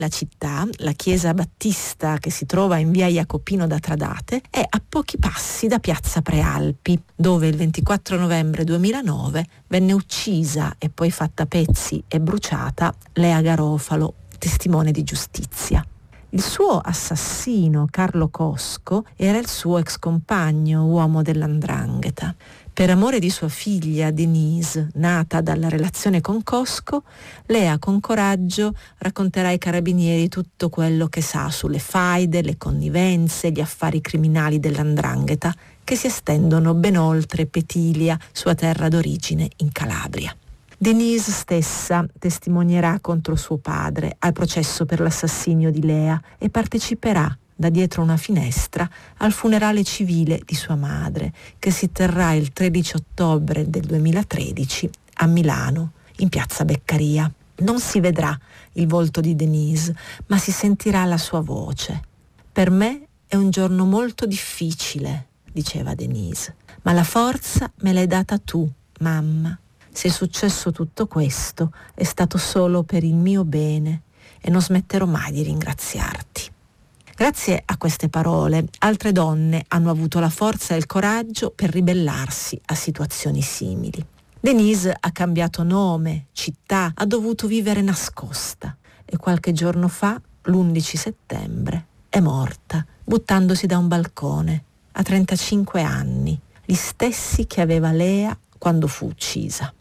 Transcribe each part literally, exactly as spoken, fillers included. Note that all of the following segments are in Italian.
La città, la chiesa battista che si trova in via Jacopino da Tradate, è a pochi passi da piazza Prealpi, dove il ventiquattro novembre duemilanove venne uccisa e poi fatta a pezzi e bruciata Lea Garofalo, testimone di giustizia. Il suo assassino, Carlo Cosco, era il suo ex compagno, uomo dell'Andrangheta. Per amore di sua figlia Denise, nata dalla relazione con Cosco, Lea con coraggio racconterà ai carabinieri tutto quello che sa sulle faide, le connivenze, gli affari criminali dell'Andrangheta, che si estendono ben oltre Petilia, sua terra d'origine in Calabria. Denise stessa testimonierà contro suo padre al processo per l'assassinio di Lea e parteciperà da dietro una finestra al funerale civile di sua madre, che si terrà il tredici ottobre del duemilatredici a Milano, in piazza Beccaria. Non si vedrà il volto di Denise, ma si sentirà la sua voce. Per me è un giorno molto difficile, diceva Denise, ma la forza me l'hai data tu, mamma. Se è successo tutto questo è stato solo per il mio bene e non smetterò mai di ringraziarti. Grazie a queste parole, altre donne hanno avuto la forza e il coraggio per ribellarsi a situazioni simili. Denise ha cambiato nome, città, ha dovuto vivere nascosta e qualche giorno fa, l'undici settembre, è morta, buttandosi da un balcone, a trentacinque anni, gli stessi che aveva Lea quando fu uccisa.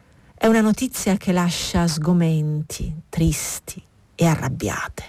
È una notizia che lascia sgomenti, tristi e arrabbiate.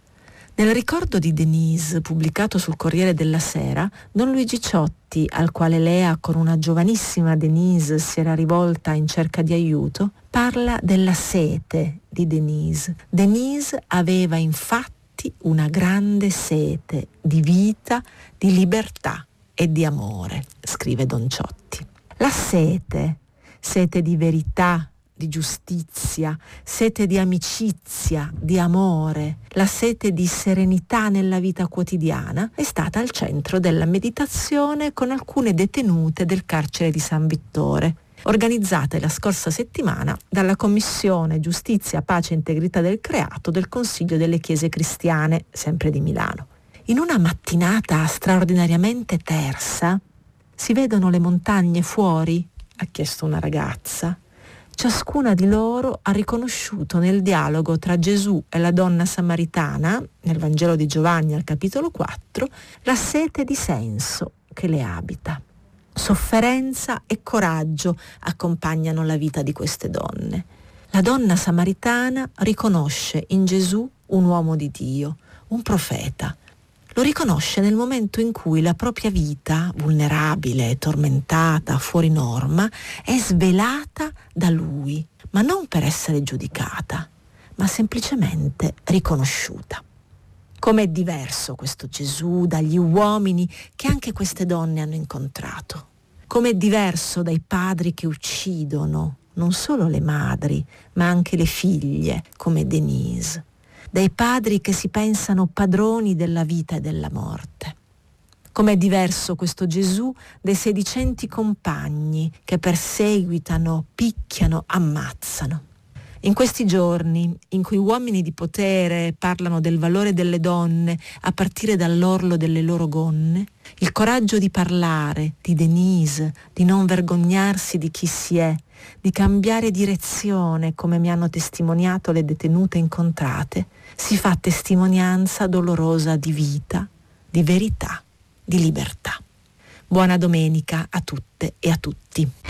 Nel ricordo di Denise, pubblicato sul Corriere della Sera, Don Luigi Ciotti, al quale Lea con una giovanissima Denise si era rivolta in cerca di aiuto, parla della sete di Denise. Denise aveva infatti una grande sete di vita, di libertà e di amore, scrive Don Ciotti. La sete, sete di verità, di giustizia, sete di amicizia, di amore, la sete di serenità nella vita quotidiana è stata al centro della meditazione con alcune detenute del carcere di San Vittore, organizzate la scorsa settimana dalla Commissione Giustizia, Pace e Integrità del Creato del Consiglio delle Chiese Cristiane, sempre di Milano. In una mattinata straordinariamente tersa, si vedono le montagne fuori? Ha chiesto una ragazza. Ciascuna di loro ha riconosciuto nel dialogo tra Gesù e la donna samaritana, nel Vangelo di Giovanni al capitolo quattro, la sete di senso che le abita. Sofferenza e coraggio accompagnano la vita di queste donne. La donna samaritana riconosce in Gesù un uomo di Dio, un profeta. Lo riconosce nel momento in cui la propria vita, vulnerabile, tormentata, fuori norma, è svelata da lui, ma non per essere giudicata, ma semplicemente riconosciuta. Com'è diverso questo Gesù dagli uomini che anche queste donne hanno incontrato. Com'è diverso dai padri che uccidono, non solo le madri, ma anche le figlie, come Denise. Dai padri che si pensano padroni della vita e della morte. Com'è diverso questo Gesù dai sedicenti compagni che perseguitano, picchiano, ammazzano. In questi giorni, in cui uomini di potere parlano del valore delle donne a partire dall'orlo delle loro gonne, il coraggio di parlare, di Denise, di non vergognarsi di chi si è, di cambiare direzione, come mi hanno testimoniato le detenute incontrate, si fa testimonianza dolorosa di vita, di verità, di libertà. Buona domenica a tutte e a tutti.